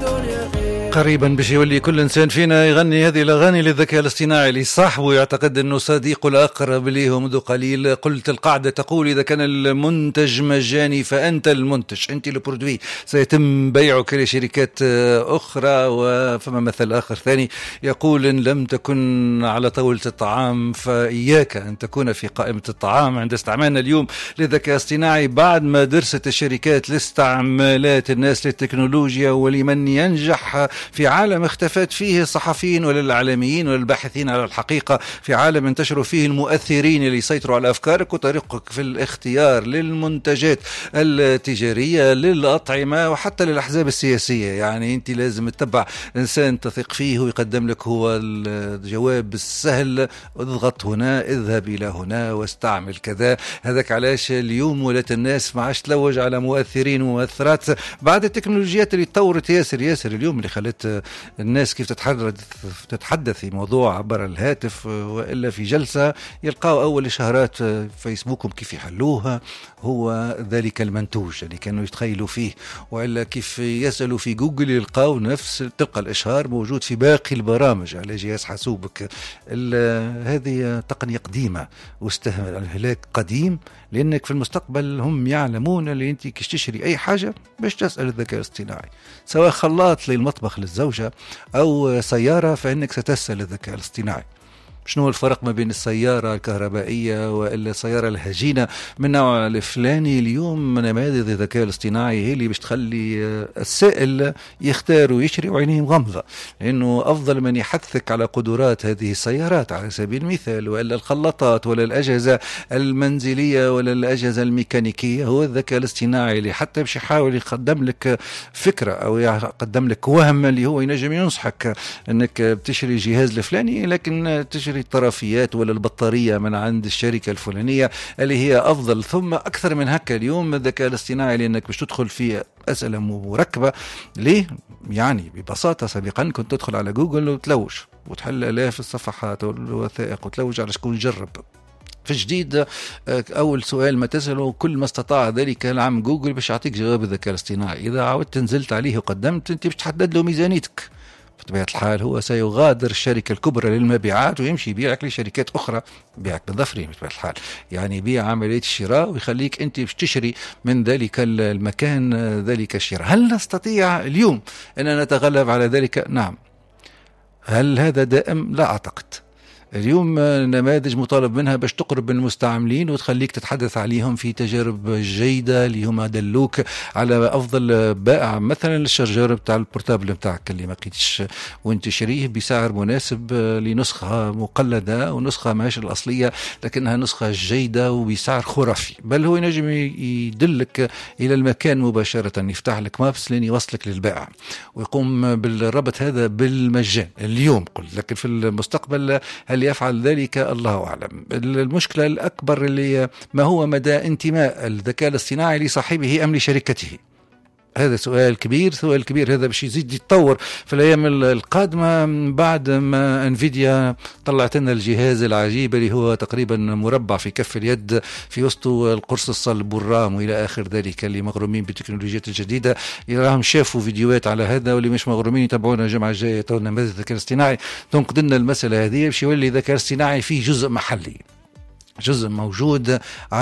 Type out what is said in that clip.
قريبا باش يولي كل انسان فينا يغني هذه الاغاني للذكاء الاصطناعي اللي صاحبه يعتقد انه صديقه الاقرب ليه. منذ قليل قلت القاعده تقول اذا كان المنتج مجاني فانت المنتج، انت البرودوي، سيتم بيعك لشركات اخرى. وفما مثل اخر ثاني يقول ان لم تكن على طاوله الطعام فاياك ان تكون في قائمه الطعام. عند استعمالنا اليوم للذكاء الاصطناعي بعد ما درست الشركات لاستعمالات الناس للتكنولوجيا ولمن ينجح في عالم اختفت فيه الصحفيين ولا الإعلاميين ولا الباحثين على الحقيقة، في عالم انتشروا فيه المؤثرين اللي يسيطروا على أفكارك وطريقك في الاختيار للمنتجات التجارية للأطعمة وحتى للأحزاب السياسية. يعني أنت لازم تتبع إنسان تثق فيه ويقدم لك هو الجواب السهل، اضغط هنا، اذهب إلى هنا، واستعمل كذا. هذاك علاش اليوم ولات الناس ما عادش تلوج على مؤثرين ومؤثرات بعد التكنولوجيات اللي تطورت ياسر اليوم، اللي خلت الناس كيف تتحدث في موضوع عبر الهاتف وإلا في جلسة يلقاو أول إشهارات فيسبوكهم كيف يحلوها هو ذلك المنتوج اللي كانوا يتخيلوا فيه، وإلا كيف يسألوا في جوجل يلقاو نفس تلقى الإشهار موجود في باقي البرامج على جهاز حاسوبك. هذه تقنية قديمة واستهلاك قديم، لأنك في المستقبل هم يعلمون اللي أنت كيش تشتري أي حاجة باش تسأل الذكاء الاصطناعي، سواء خلاط للمطبخ للزوجة أو سيارة فإنك ستسأل الذكاء الاصطناعي. شنو الفرق ما بين السيارة الكهربائية وإلا السيارة الهجينة من نوع الفلاني؟ اليوم نماذج الذكاء الاصطناعي هي اللي باش تخلي السائل يختار ويشري وعينيه مغمضة، لأنه أفضل من يحثك على قدرات هذه السيارات على سبيل المثال، وإلا الخلاطات ولا الأجهزة المنزلية ولا الأجهزة الميكانيكية، هو الذكاء الاصطناعي اللي حتى باش يحاول يقدم لك فكرة أو يقدم لك وهم اللي هو ينجم ينصحك أنك بتشري جهاز الفلاني لكن تشري الطرفيات ولا البطارية من عند الشركة الفلانية اللي هي أفضل. ثم أكثر من هكا اليوم الذكاء الاصطناعي لأنك مش تدخل في أسئلة مركبة. ليه؟ يعني ببساطة سابقا كنت تدخل على جوجل وتلوج وتحل آلاف الصفحات والوثائق وتلوج على شكون جرب. في الجديد أول سؤال ما تسأله كل ما استطاع ذلك العام جوجل باش يعطيك جواب الذكاء الاصطناعي. إذا عودت نزلت عليه وقدمت أنت باش تحدد له ميزانيتك. بطبيعة الحال هو سيغادر الشركة الكبرى للمبيعات ويمشي يبيعك لشركات أخرى بيعك بالظفرين بطبيعة الحال، يعني يبيع عملية الشراء ويخليك أنت تشتري من ذلك المكان ذلك الشراء. هل نستطيع اليوم أن نتغلب على ذلك؟ نعم. هل هذا دائم؟ لا أعتقد. اليوم نماذج مطالب منها باش تقرب من المستعملين وتخليك تتحدث عليهم في تجارب جيدة اللي هم دلوك على أفضل بائع، مثلا الشارجر بتاع البورتابل بتاعك اللي ما لقيتش وانت تشريه بسعر مناسب لنسخة مقلدة ونسخة ماهيش الأصلية لكنها نسخة جيدة وبسعر خرافي، بل هو ينجم يدلك إلى المكان مباشرة، يفتح لك مابس لين يوصلك للبائع ويقوم بالربط هذا بالمجان اليوم. قلت لكن في المستقبل هل يفعل ذلك؟ الله أعلم. المشكلة الأكبر اللي ما هو مدى انتماء الذكاء الاصطناعي لصاحبه أم لشركته؟ هذا سؤال كبير هذا باش يزيد يتطور في الأيام القادمة بعد ما انفيديا طلعت لنا الجهاز العجيب اللي هو تقريبا مربع في كف اليد في وسطه القرص الصلب والرام وإلى آخر ذلك. اللي مغرومين بالتكنولوجيات الجديدة يراهم شافوا فيديوهات على هذا، واللي مش مغرومين يتابعونا الجمعة الجاية تونا نماذج الذكاء الاصطناعي تنقذ لنا المسألة هذه باش يولي الذكاء الاصطناعي فيه جزء محلي، جزء موجود